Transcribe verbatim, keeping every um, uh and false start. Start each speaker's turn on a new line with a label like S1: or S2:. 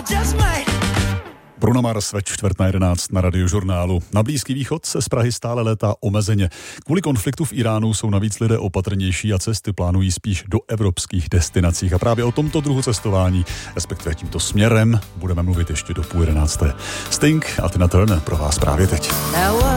S1: Bruno Mars ve čtvrt na jedenáct na Radiožurnálu. Na Blízký východ se z Prahy stále létá omezeně. Kvůli konfliktu v Iránu jsou navíc lidé opatrnější a cesty plánují spíš do evropských destinacích. A právě o tomto druhu cestování, respektive tímto směrem, budeme mluvit ještě do půl jedenácté. Sting a Tina Turner pro vás právě teď.